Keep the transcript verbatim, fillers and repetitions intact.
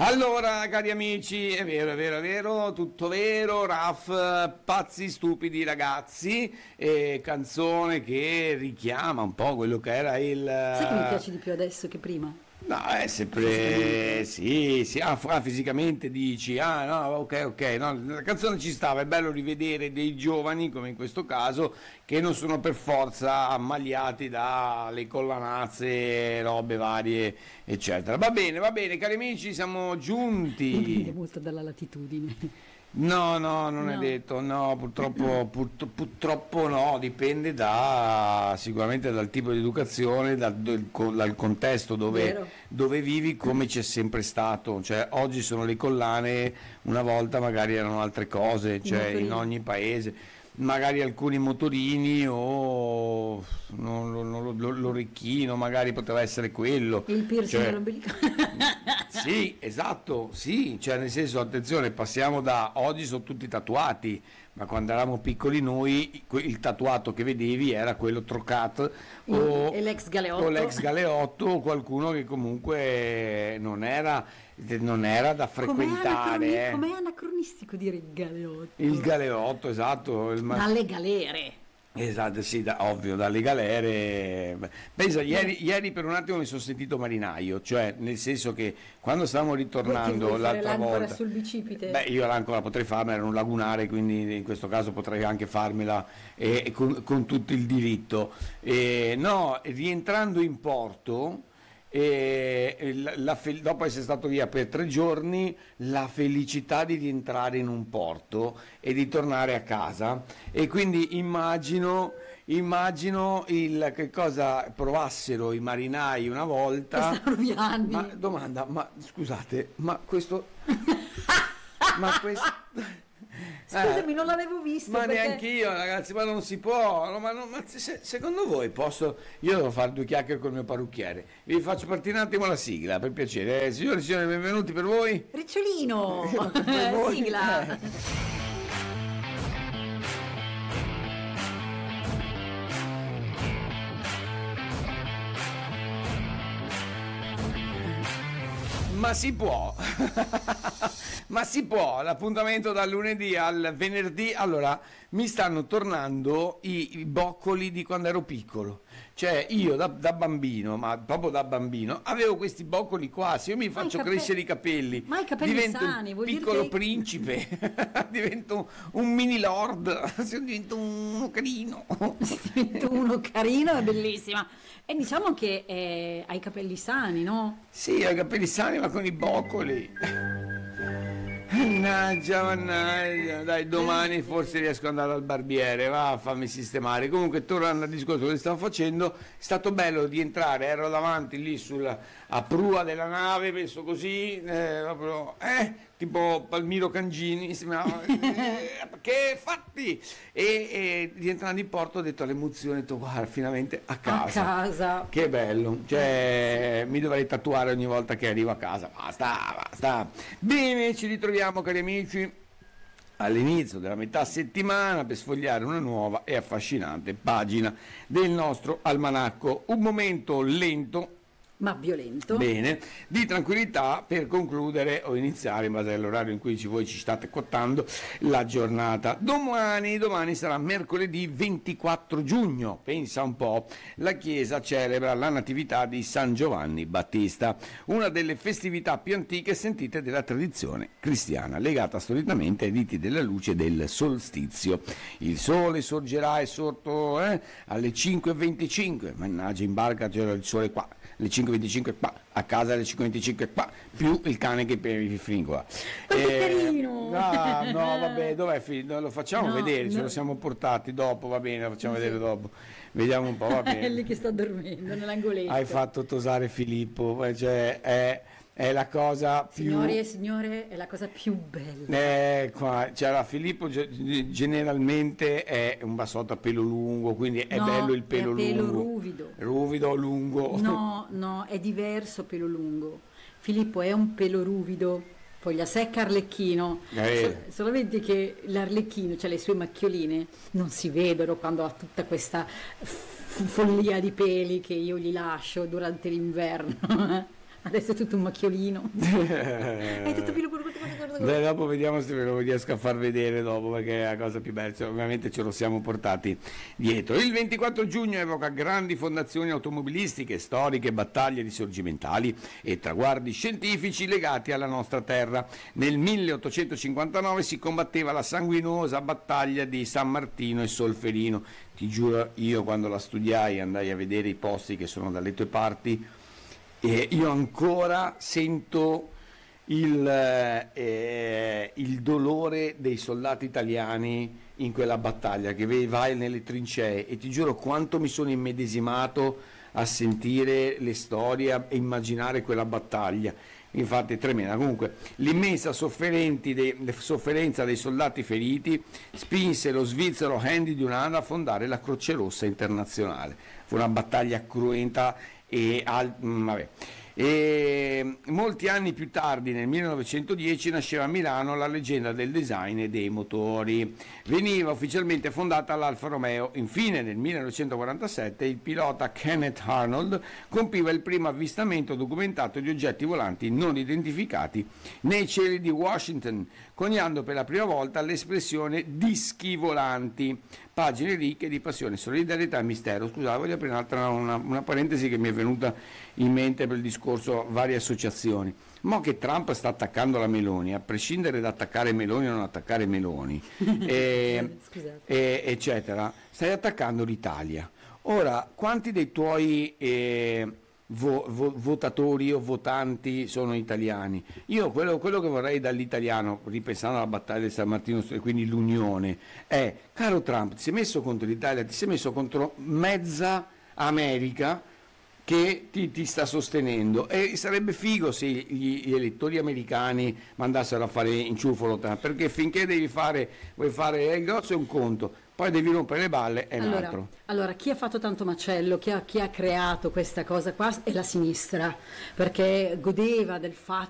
Allora, cari amici, è vero, è vero, è vero, tutto vero, Raf, pazzi stupidi ragazzi, e canzone che richiama un po' quello che era il... Sai che mi piace di più adesso che prima? No, è sempre... Sì, sì, ah, ah, fisicamente dici, ah no, ok, ok, no, la canzone ci stava, è bello rivedere dei giovani, come in questo caso, che non sono per forza ammaliati dalle collanazze, robe varie, eccetera. Va bene, va bene, cari amici, siamo giunti. Dipende molto dalla latitudine. No, no, non No. è detto, no, purtroppo, purtro- purtroppo no, dipende da, sicuramente dal tipo di educazione, dal, dal co- dal contesto dove, Vero. dove vivi, come c'è sempre stato, cioè oggi sono le collane, una volta magari erano altre cose, cioè in motorini. ogni paese, magari alcuni motorini o non lo- non lo- lo- l'orecchino, magari poteva essere quello. Il piercing Cioè, all'ombelico. sì, esatto, sì, cioè nel senso, attenzione, passiamo da oggi sono tutti tatuati, ma quando eravamo piccoli noi que- il tatuato che vedevi era quello trocat o, E l'ex Galeotto. o l'ex Galeotto o qualcuno che comunque non era, non era da Com'è, frequentare. anacroni- eh. com'è anacronistico dire Galeotto? Il Galeotto, esatto, il ma- Dalle galere. Esatto, sì, da- ovvio, dalle galere. Beh, pensa, ieri, ieri per un attimo mi sono sentito marinaio, cioè nel senso che quando stavamo Vuoi- ritornando vuoi fare l'altra l'ancora volta, sul bicipite? beh, io l'ancora potrei farmela, era un lagunare, quindi in questo caso potrei anche farmela eh, e con, con tutto il diritto. Eh, no, rientrando in porto, e la- la fel- dopo essere stato via per tre giorni, la felicità di rientrare in un porto e di tornare a casa, e quindi immagino, immagino il, che cosa provassero i marinai una volta. Passano via anni. Ma domanda, ma scusate, ma questo ma questo Scusami, eh, non l'avevo visto. ma perché- neanche io, ragazzi, ma non si può. No, ma non- ma se- secondo voi posso? Io devo fare due chiacchiere col mio parrucchiere. Vi faccio partire un attimo la sigla, per piacere. Eh, signore e signori, benvenuti per voi. Ricciolino! Per voi. Sigla! Eh. Ma si può, ma si può, l'appuntamento dal lunedì al venerdì. Allora, mi stanno tornando i, i boccoli di quando ero piccolo, cioè io da, da bambino, ma proprio da bambino, avevo questi boccoli qua. Se io mi faccio i cape- crescere i capelli, Ma i capelli divento sani, il vuol dire piccolo che- principe, divento un mini lord, divento uno carino. Divento uno carino e bellissima. E diciamo che eh, hai i capelli sani, no? Sì, ho i capelli sani ma con i boccoli. Mannaggia, mannaggia. Dai, domani forse riesco ad andare al barbiere, va a farmi sistemare. Comunque, tornando al discorso che stavo facendo, è stato bello di entrare, ero davanti lì sulla a prua della nave, penso così, eh, proprio, eh, tipo Palmiro Cangini, sembrava, eh, che fatti! E, e rientrando in porto ho detto all'emozione, ho detto, guarda, finalmente a casa. A casa. Che bello, cioè mi dovrei tatuare ogni volta che arrivo a casa. Basta, basta. Bene, ci ritroviamo cari amici all'inizio della metà settimana per sfogliare una nuova e affascinante pagina del nostro almanacco. Un momento lento, Ma violento. bene, di tranquillità per concludere o iniziare, in base all'orario in cui ci- voi ci state cottando, la giornata. Domani, domani sarà mercoledì ventiquattro giugno, pensa un po', la Chiesa celebra la Natività di San Giovanni Battista, una delle festività più antiche e sentite della tradizione cristiana, legata solitamente ai riti della luce del solstizio. Il sole sorgerà, è sorto eh, alle cinque e venticinque, mannaggia, in barca c'era il sole qua, alle cinque e venticinque qua, a casa alle cinque e venticinque qua, più il cane che mi fringola. Ma che carino! No, no, vabbè, dov'è figlio? Lo facciamo No, vedere, ce no. lo siamo portati dopo, va bene, lo facciamo vedere dopo. Vediamo un po', va È lì bene. che sta dormendo nell'angoletto. Hai fatto tosare Filippo, cioè è, è la cosa più... Signori e signore, è la cosa più bella. Eh, qua, c'era Filippo, ge- generalmente è un bassotto a pelo lungo, quindi è No, bello il pelo è a pelo lungo. ruvido. Ruvido, lungo. No, no, è diverso pelo lungo. Filippo è un pelo ruvido, foglia secca arlecchino. Eh. So- solamente che l'arlecchino, cioè le sue macchioline, non si vedono quando ha tutta questa f- follia di peli che io gli lascio durante l'inverno. Adesso è tutto un macchiolino. È tutto filo. Beh, dopo vediamo se ve lo riesco a far vedere dopo, perché è la cosa più bella, cioè, ovviamente ce lo siamo portati dietro. Il ventiquattro giugno evoca grandi fondazioni automobilistiche, storiche, battaglie risorgimentali e traguardi scientifici legati alla nostra terra. Nel milleottocentocinquantanove si combatteva la sanguinosa battaglia di San Martino e Solferino. Ti giuro, io quando la studiai andai a vedere i posti che sono dalle tue parti e io ancora sento il, eh, il dolore dei soldati italiani in quella battaglia, che vai nelle trincee, e ti giuro quanto mi sono immedesimato a sentire le storie e immaginare quella battaglia. Infatti è tremenda. Comunque l'immensa dei, sofferenza dei soldati feriti spinse lo svizzero Andy Dunant a fondare la Croce Rossa Internazionale. Fu una battaglia cruenta e al, mh, vabbè. E molti anni più tardi, nel millenovecentodieci, nasceva a Milano la leggenda del design e dei motori. Veniva ufficialmente fondata l'Alfa Romeo. Infine, nel millenovecentoquarantasette, il pilota Kenneth Arnold compiva il primo avvistamento documentato di oggetti volanti non identificati nei cieli di Washington, coniando per la prima volta l'espressione dischi volanti. Pagine ricche di passione, solidarietà e mistero. Scusate, voglio aprire un'altra, una, una parentesi che mi è venuta in mente per il discorso varie associazioni. Mo che Trump sta attaccando la Meloni, a prescindere da attaccare Meloni o non attaccare Meloni, e, e, eccetera, stai attaccando l'Italia. Ora, quanti dei tuoi eh, vo, vo, votatori o votanti sono italiani? Io quello, quello che vorrei dall'italiano, ripensando alla battaglia di San Martino e quindi l'unione, è: caro Trump, ti sei messo contro l'Italia, ti sei messo contro mezza America che ti, ti sta sostenendo, e sarebbe figo se gli, gli elettori americani mandassero a fare inciuffolo, perché finché devi fare, vuoi fare il grosso è un conto, poi devi rompere le balle è un allora, altro. Allora, chi ha fatto tanto macello, chi ha, chi ha creato questa cosa qua è la sinistra, perché godeva del fatto